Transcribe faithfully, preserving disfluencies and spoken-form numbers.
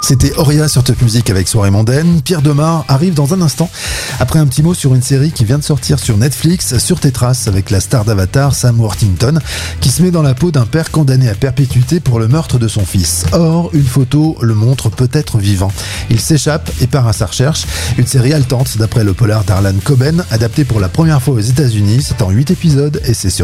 C'était Auria sur Top Music avec Soirée Mondaine. Pierre Demar arrive dans un instant après un petit mot sur une série qui vient de sortir sur Netflix, Sur tes traces, avec la star d'Avatar Sam Worthington qui se met dans la peau d'un père condamné à perpétuité pour le meurtre de son fils. Or, une photo le montre peut-être vivant. Il s'échappe et part à sa recherche. Une série haletante d'après le polar d'Harlan Coben, adapté pour la première fois aux États-Unis. C'est en huit épisodes et c'est sur